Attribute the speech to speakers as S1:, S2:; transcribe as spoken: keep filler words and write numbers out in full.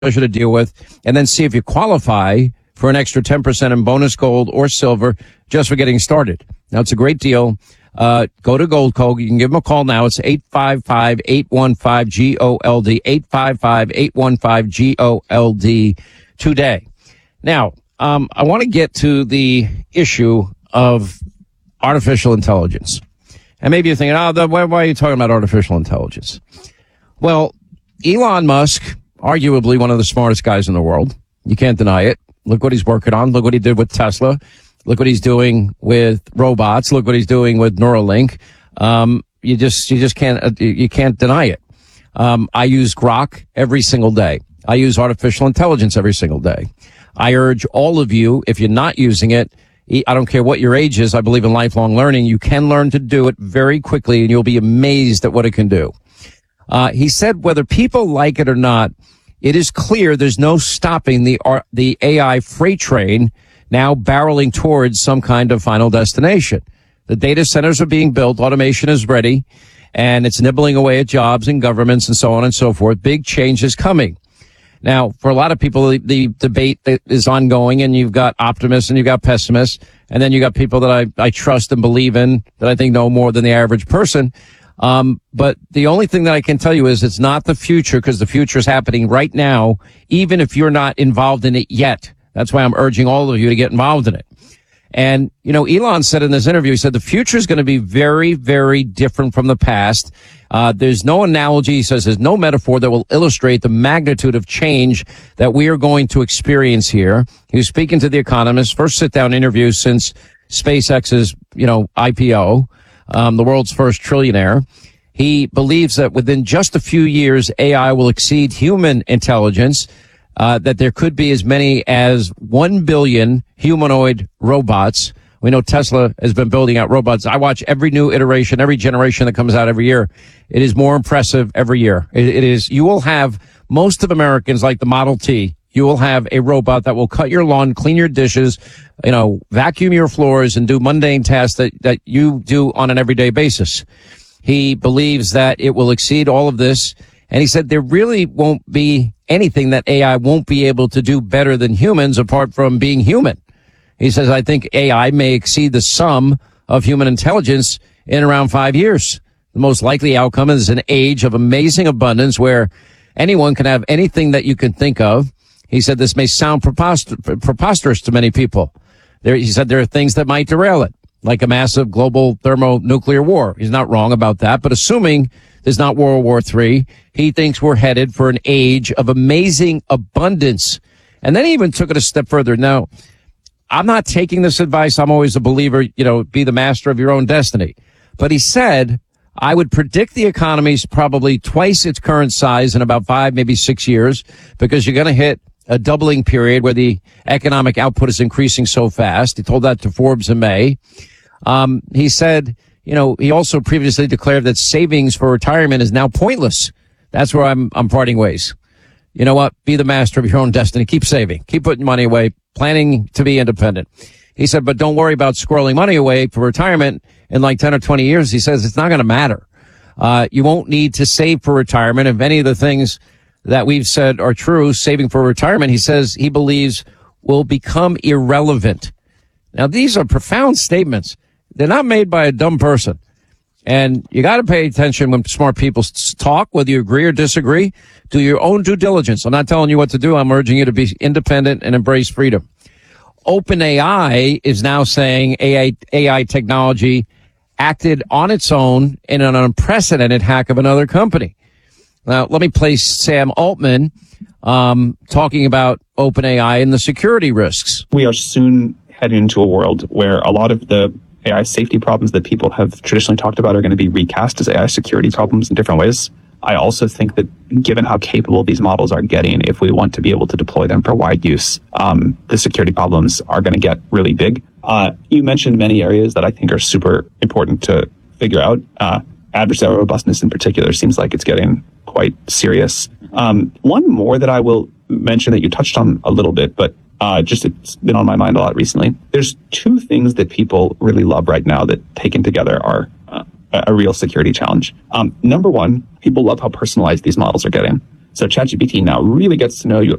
S1: to deal with, and then see if you qualify for an extra ten percent in bonus gold or silver just for getting started. Now, it's a great deal. Uh, go to Goldco. You can give them a call now. It's eight five five, eight one five, G O L D, eight five five, eight one five, G O L D today. Now, um, I want to get to the issue of artificial intelligence. And maybe you're thinking, oh, the, why, why are you talking about artificial intelligence? Well, Elon Musk, arguably one of the smartest guys in the world. You can't deny it. Look what he's working on. Look what he did with Tesla. Look what he's doing with robots. Look what he's doing with Neuralink. Um, you just, you just can't, uh, you can't deny it. Um, I use Grok every single day. I use artificial intelligence every single day. I urge all of you, if you're not using it, I don't care what your age is. I believe in lifelong learning. You can learn to do it very quickly, and you'll be amazed at what it can do. Uh, he said whether people like it or not, it is clear there's no stopping the uh, the A I freight train now barreling towards some kind of final destination. The data centers are being built. Automation is ready, and it's nibbling away at jobs and governments and so on and so forth. Big change is coming. Now, for a lot of people, the, the debate that is ongoing, and you've got optimists and you've got pessimists, and then you got people that I, I trust and believe in that I think know more than the average person. Um, but the only thing that I can tell you is it's not the future, because the future is happening right now, even if you're not involved in it yet. That's why I'm urging all of you to get involved in it. And, you know, Elon said in this interview, he said the future is going to be very, very different from the past. Uh, there's no analogy, he says, there's no metaphor that will illustrate the magnitude of change that we are going to experience here. He was speaking to The Economist, first sit-down interview since SpaceX's, you know, I P O, um, the world's first trillionaire. He believes that within just a few years, A I will exceed human intelligence, uh, that there could be as many as one billion humanoid robots. We know Tesla has been building out robots. I watch every new iteration, every generation that comes out every year. It is more impressive every year. It, it is, you will have most of Americans like the Model T. You will have a robot that will cut your lawn, clean your dishes, you know, vacuum your floors, and do mundane tasks that, that you do on an everyday basis. He believes that it will exceed all of this. And he said there really won't be anything that A I won't be able to do better than humans apart from being human. He says, I think A I may exceed the sum of human intelligence in around five years. The most likely outcome is an age of amazing abundance where anyone can have anything that you can think of. He said this may sound preposter- preposterous to many people. There, he said there are things that might derail it, like a massive global thermonuclear war. He's not wrong about that, but assuming there's not World War Three, he thinks we're headed for an age of amazing abundance. And then he even took it a step further. Now, I'm not taking this advice. I'm always a believer, you know, be the master of your own destiny. But he said, I would predict the economy's probably twice its current size in about five, maybe six years, because you're going to hit a doubling period where the economic output is increasing so fast. He told that to Forbes in May. Um, he said, you know, he also previously declared that savings for retirement is now pointless. That's where I'm, I'm parting ways. You know what? Be the master of your own destiny. Keep saving. Keep putting money away, planning to be independent. He said, but don't worry about squirreling money away for retirement in like ten or twenty years. He says it's not going to matter. Uh, you won't need to save for retirement. If any of the things that we've said are true, saving for retirement, he says he believes will become irrelevant. Now, these are profound statements. They're not made by a dumb person. And you got to pay attention when smart people talk, whether you agree or disagree. Do your own due diligence. I'm not telling you what to do. I'm urging you to be independent and embrace freedom. OpenAI is now saying A I, A I technology acted on its own in an unprecedented hack of another company. Now, let me place Sam Altman um, talking about OpenAI and the security risks.
S2: We are soon heading into a world where a lot of the A I safety problems that people have traditionally talked about are going to be recast as A I security problems in different ways. I also think that given how capable these models are getting, if we want to be able to deploy them for wide use, um, the security problems are going to get really big. Uh, you mentioned many areas that I think are super important to figure out. Uh, adversarial robustness in particular seems like it's getting quite serious. Um, one more that I will mention that you touched on a little bit, but uh, just it's been on my mind a lot recently. There's two things that people really love right now that taken together are uh, a real security challenge. Um, number one, people love how personalized these models are getting. So ChatGPT now really gets to know you